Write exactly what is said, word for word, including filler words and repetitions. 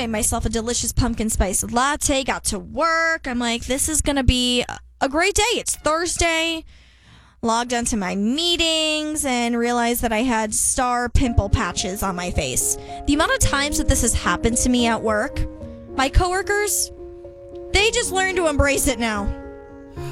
made myself a delicious pumpkin spice latte, got to work. I'm like, this is going to be a great day. It's Thursday. Logged onto my meetings and realized that I had star pimple patches on my face. The amount of times that this has happened to me at work, my coworkers, they just learned to embrace it now.